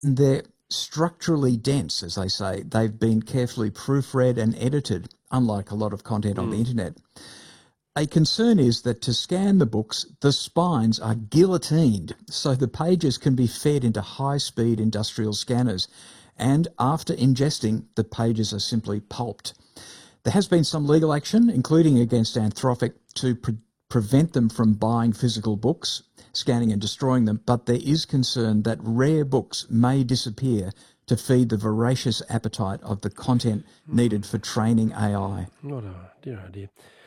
They're structurally dense, as they say. They've been carefully proofread and edited, unlike a lot of content on the internet. A concern is that to scan the books, the spines are guillotined so the pages can be fed into high-speed industrial scanners, and after ingesting, the pages are simply pulped. There has been some legal action, including against Anthropic, to prevent them from buying physical books, scanning and destroying them, but there is concern that rare books may disappear to feed the voracious appetite of the content needed for training AI. What a dear idea.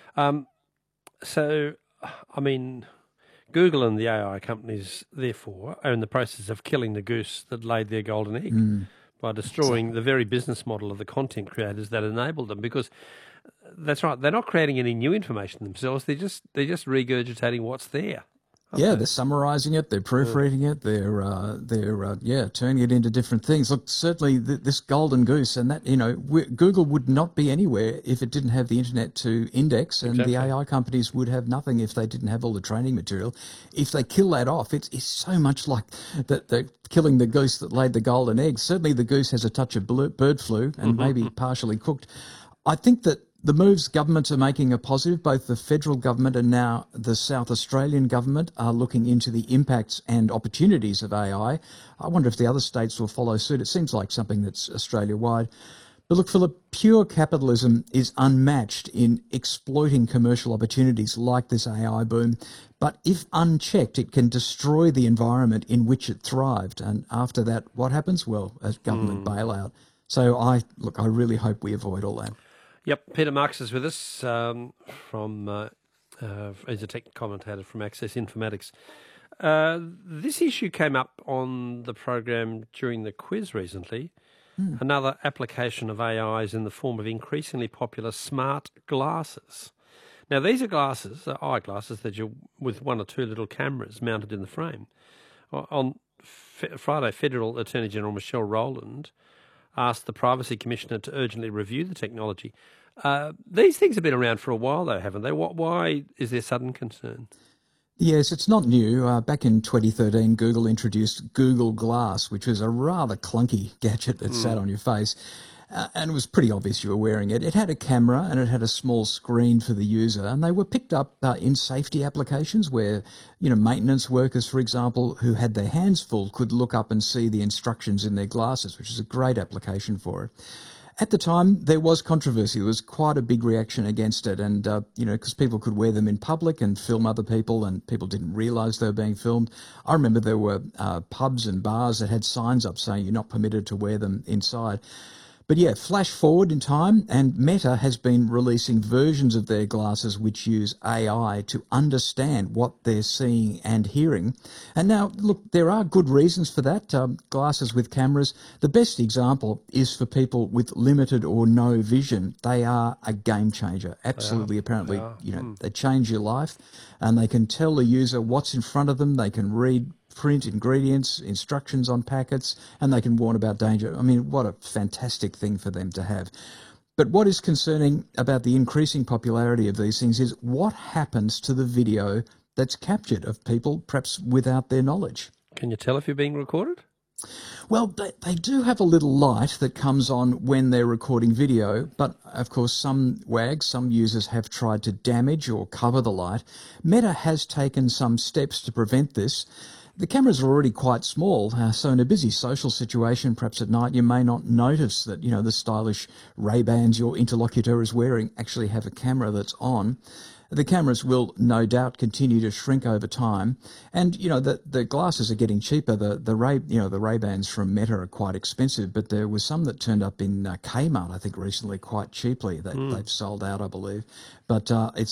So, I mean, Google and the AI companies, therefore, are in the process of killing the goose that laid their golden egg by destroying the very business model of the content creators that enabled them. Because that's right, they're not creating any new information themselves. They're just regurgitating what's there. Yeah, they're summarising it, they're proofreading it, they're turning it into different things. Look, certainly this golden goose, and that, Google would not be anywhere if it didn't have the internet to index, and the AI companies would have nothing if they didn't have all the training material. If they kill that off, it's so much like the killing the goose that laid the golden egg. Certainly the goose has a touch of bird flu and maybe partially cooked. I think that the moves governments are making are positive. Both the federal government and now the South Australian government are looking into the impacts and opportunities of AI. I wonder if the other states will follow suit. It seems like something that's Australia-wide. But look, Philip, pure capitalism is unmatched in exploiting commercial opportunities like this AI boom. But if unchecked, it can destroy the environment in which it thrived. And after that, what happens? Well, a government bailout. So I really hope we avoid all that. Yep, Peter Marks is with us he's a tech commentator from Access Informatics. This issue came up on the program during the quiz recently. Another application of AI is in the form of increasingly popular smart glasses. Now, these are eyeglasses that you with one or two little cameras mounted in the frame. On Friday, Federal Attorney General Michelle Rowland asked the Privacy Commissioner to urgently review the technology. These things have been around for a while, though, haven't they? Why is there sudden concern? Yes, it's not new. Back in 2013, Google introduced Google Glass, which was a rather clunky gadget that sat on your face. And it was pretty obvious you were wearing it. It had a camera and it had a small screen for the user, and they were picked up in safety applications where, maintenance workers, for example, who had their hands full could look up and see the instructions in their glasses, which is a great application for it. At the time, there was controversy. There was quite a big reaction against it, and, because people could wear them in public and film other people, and people didn't realise they were being filmed. I remember there were pubs and bars that had signs up saying you're not permitted to wear them inside. But yeah, flash forward in time, and Meta has been releasing versions of their glasses which use AI to understand what they're seeing and hearing. And now, look, there are good reasons for that. Glasses with cameras. The best example is for people with limited or no vision. They are a game changer. Absolutely, apparently, they change your life, and they can tell the user what's in front of them. They can read print ingredients, instructions on packets, and they can warn about danger. I mean, what a fantastic thing for them to have. But what is concerning about the increasing popularity of these things is what happens to the video that's captured of people, perhaps without their knowledge. Can you tell if you're being recorded? Well, they do have a little light that comes on when they're recording video, but of course some users have tried to damage or cover the light. Meta has taken some steps to prevent this. The cameras are already quite small, so in a busy social situation, perhaps at night, you may not notice that, the stylish Ray-Bans your interlocutor is wearing actually have a camera that's on. The cameras will no doubt continue to shrink over time, and the glasses are getting cheaper. The Ray-Bans from Meta are quite expensive, but there was some that turned up in Kmart, I think, recently quite cheaply. They've sold out, I believe, but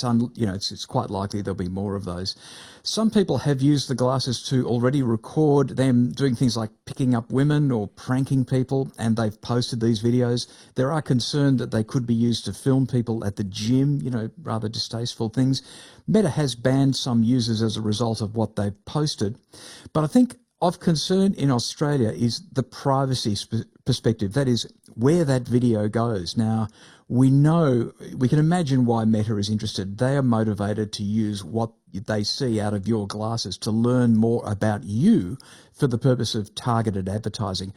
it's quite likely there'll be more of those. Some people have used the glasses to already record them doing things like picking up women or pranking people, and they've posted these videos. There are concerned that they could be used to film people at the gym, rather distasteful things. Meta has banned some users as a result of what they've posted. But I think of concern in Australia is the privacy perspective. That is, where that video goes. Now, we can imagine why Meta is interested. They are motivated to use what they see out of your glasses to learn more about you for the purpose of targeted advertising.